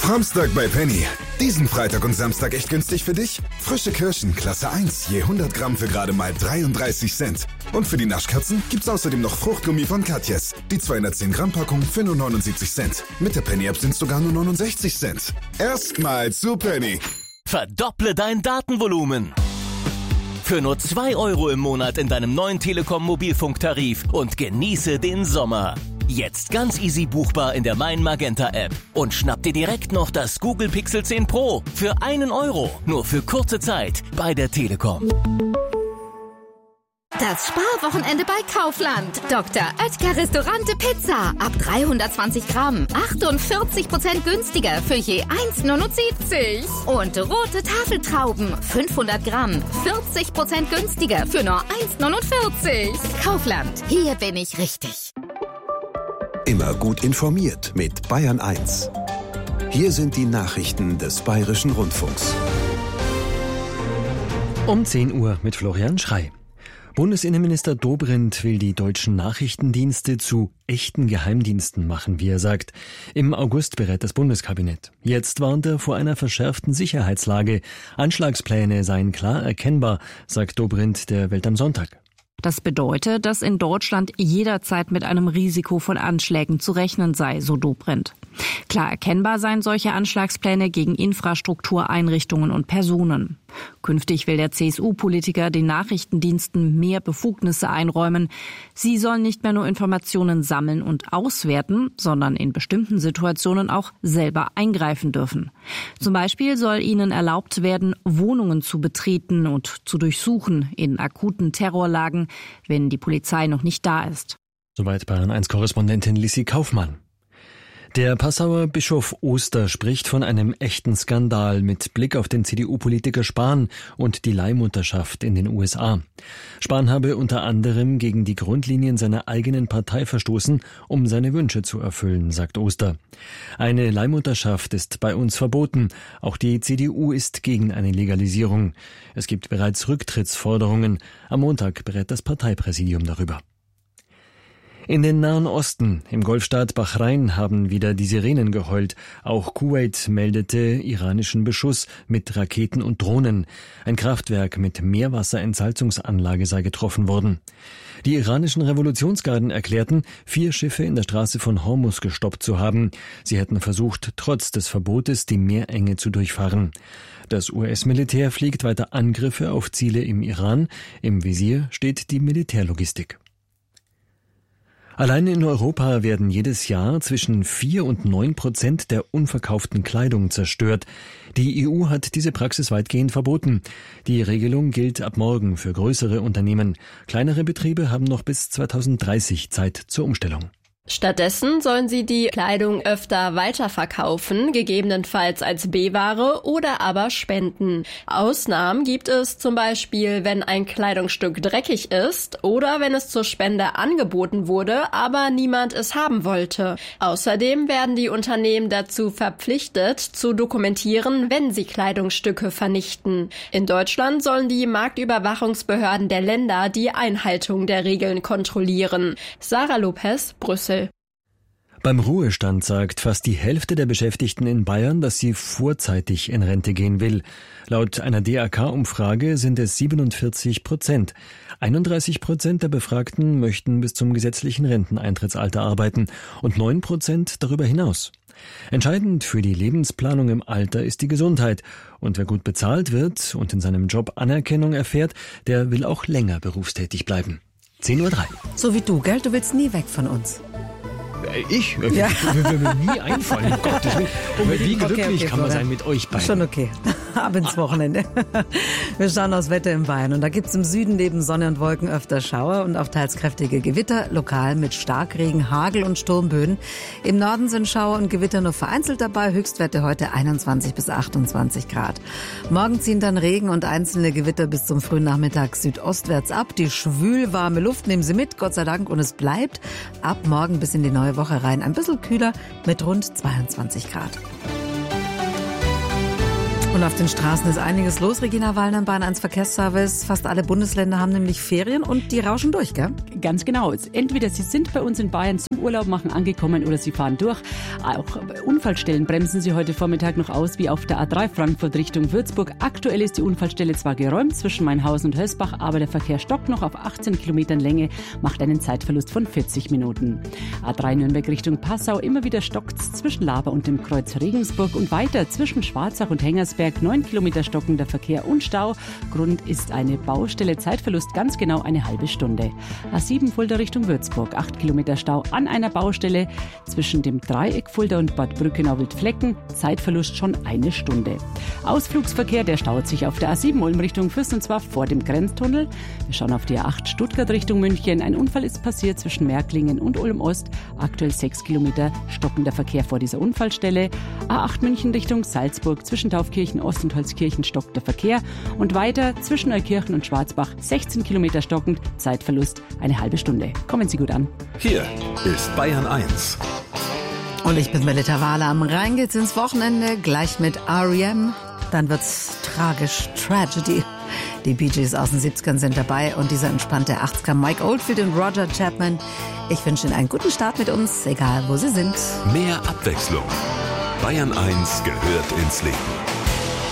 Samstag bei Penny. Diesen Freitag und Samstag echt günstig für dich? Frische Kirschen, Klasse 1, je 100 Gramm für gerade mal 33 Cent. Und für die Naschkatzen gibt's außerdem noch Fruchtgummi von Katjes. Die 210 Gramm Packung für nur 79 Cent. Mit der Penny-App sind's sogar nur 69 Cent. Erstmal zu Penny. Verdopple dein Datenvolumen. Für nur 2 € im Monat in deinem neuen Telekom-Mobilfunktarif und genieße den Sommer. Jetzt ganz easy buchbar in der Mein Magenta App. Und schnapp dir direkt noch das Google Pixel 10 Pro für 1 €. Nur für kurze Zeit bei der Telekom. Das Sparwochenende bei Kaufland. Dr. Oetker Restaurante Pizza. Ab 320 Gramm. 48% günstiger für je 1,79. Und rote Tafeltrauben. 500 Gramm. 40% günstiger für nur 1,49. Kaufland. Hier bin ich richtig. Immer gut informiert mit Bayern 1. Hier sind die Nachrichten des Bayerischen Rundfunks. Um 10 Uhr mit Florian Schrey. Bundesinnenminister Dobrindt will die deutschen Nachrichtendienste zu echten Geheimdiensten machen, wie er sagt. Im August berät das Bundeskabinett. Jetzt warnt er vor einer verschärften Sicherheitslage. Anschlagspläne seien klar erkennbar, sagt Dobrindt der Welt am Sonntag. Das bedeutet, dass in Deutschland jederzeit mit einem Risiko von Anschlägen zu rechnen sei, so Dobrindt. Klar erkennbar seien solche Anschlagspläne gegen Infrastruktur, Einrichtungen und Personen. Künftig will der CSU-Politiker den Nachrichtendiensten mehr Befugnisse einräumen. Sie sollen nicht mehr nur Informationen sammeln und auswerten, sondern in bestimmten Situationen auch selber eingreifen dürfen. Zum Beispiel soll ihnen erlaubt werden, Wohnungen zu betreten und zu durchsuchen in akuten Terrorlagen, wenn die Polizei noch nicht da ist. Soweit Bayern 1-Korrespondentin Lissi Kaufmann. Der Passauer Bischof Oster spricht von einem echten Skandal mit Blick auf den CDU-Politiker Spahn und die Leihmutterschaft in den USA. Spahn habe unter anderem gegen die Grundlinien seiner eigenen Partei verstoßen, um seine Wünsche zu erfüllen, sagt Oster. Eine Leihmutterschaft ist bei uns verboten. Auch die CDU ist gegen eine Legalisierung. Es gibt bereits Rücktrittsforderungen. Am Montag berät das Parteipräsidium darüber. In den Nahen Osten, im Golfstaat Bahrain, haben wieder die Sirenen geheult. Auch Kuwait meldete iranischen Beschuss mit Raketen und Drohnen. Ein Kraftwerk mit Meerwasserentsalzungsanlage sei getroffen worden. Die iranischen Revolutionsgarden erklärten, 4 Schiffe in der Straße von Hormuz gestoppt zu haben. Sie hätten versucht, trotz des Verbotes die Meerenge zu durchfahren. Das US-Militär fliegt weiter Angriffe auf Ziele im Iran. Im Visier steht die Militärlogistik. Allein in Europa werden jedes Jahr zwischen 4 und 9% der unverkauften Kleidung zerstört. Die EU hat diese Praxis weitgehend verboten. Die Regelung gilt ab morgen für größere Unternehmen. Kleinere Betriebe haben noch bis 2030 Zeit zur Umstellung. Stattdessen sollen sie die Kleidung öfter weiterverkaufen, gegebenenfalls als B-Ware oder aber spenden. Ausnahmen gibt es zum Beispiel, wenn ein Kleidungsstück dreckig ist oder wenn es zur Spende angeboten wurde, aber niemand es haben wollte. Außerdem werden die Unternehmen dazu verpflichtet, zu dokumentieren, wenn sie Kleidungsstücke vernichten. In Deutschland sollen die Marktüberwachungsbehörden der Länder die Einhaltung der Regeln kontrollieren. Sarah Lopez, Brüssel. Beim Ruhestand sagt fast die Hälfte der Beschäftigten in Bayern, dass sie vorzeitig in Rente gehen will. Laut einer DAK-Umfrage sind es 47%. 31% der Befragten möchten bis zum gesetzlichen Renteneintrittsalter arbeiten und 9% darüber hinaus. Entscheidend für die Lebensplanung im Alter ist die Gesundheit. Und wer gut bezahlt wird und in seinem Job Anerkennung erfährt, der will auch länger berufstätig bleiben. 10:03 Uhr. So wie du, gell? Du willst nie weg von uns. Ich? Ja. Würde mir nie einfallen, um Gottes Willen. Wie glücklich kann man sein mit euch beiden? Schon okay. Ab ins Wochenende. Wir schauen aufs Wetter in Bayern. Und da gibt's im Süden neben Sonne und Wolken öfter Schauer und auch teils kräftige Gewitter, lokal mit Starkregen, Hagel und Sturmböen. Im Norden sind Schauer und Gewitter nur vereinzelt dabei. Höchstwerte heute 21 bis 28 Grad. Morgen ziehen dann Regen und einzelne Gewitter bis zum frühen Nachmittag südostwärts ab. Die schwülwarme Luft nehmen Sie mit, Gott sei Dank. Und es bleibt ab morgen bis in die neue Woche rein ein bisschen kühler mit rund 22 Grad. Und auf den Straßen ist einiges los. Regina Wallner, Bahn 1 Verkehrsservice. Fast alle Bundesländer haben nämlich Ferien und die rauschen durch, gell? Ganz genau. Entweder sie sind bei uns in Bayern zum Urlaub machen, angekommen oder Sie fahren durch. Auch Unfallstellen bremsen Sie heute Vormittag noch aus, wie auf der A3 Frankfurt Richtung Würzburg. Aktuell ist die Unfallstelle zwar geräumt zwischen Mainhausen und Hösbach, aber der Verkehr stockt noch auf 18 Kilometern Länge, macht einen Zeitverlust von 40 Minuten. A3 Nürnberg Richtung Passau, immer wieder stockt's zwischen Laber und dem Kreuz Regensburg und weiter zwischen Schwarzach und Hengersberg, 9 Kilometer stockender Verkehr und Stau. Grund ist eine Baustelle, Zeitverlust ganz genau eine halbe Stunde. A7 Fulda Richtung Würzburg, 8 Kilometer Stau an einer Baustelle zwischen dem Dreieck Fulda und Bad Brückenau-Wildflecken, Zeitverlust schon eine Stunde. Ausflugsverkehr, der staut sich auf der A7 Ulm Richtung Fürst und zwar vor dem Grenztunnel. Wir schauen auf die A8 Stuttgart Richtung München. Ein Unfall ist passiert zwischen Märklingen und Ulm Ost. Aktuell 6 Kilometer stockender Verkehr vor dieser Unfallstelle. A8 München Richtung Salzburg, zwischen Taufkirchen Ost und Holzkirchen stockt der Verkehr. Und weiter zwischen Neukirchen und Schwarzbach, 16 Kilometer stockend, Zeitverlust eine halbe Stunde. Kommen Sie gut an. Hier ist Bayern 1. Und ich bin Melita Wahler. Am Rhein geht's ins Wochenende, gleich mit R.E.M. Dann wird's tragisch, Tragedy. Die Bee Gees aus den 70ern sind dabei und dieser entspannte 80er Mike Oldfield und Roger Chapman. Ich wünsche Ihnen einen guten Start mit uns, egal wo Sie sind. Mehr Abwechslung. Bayern 1 gehört ins Leben.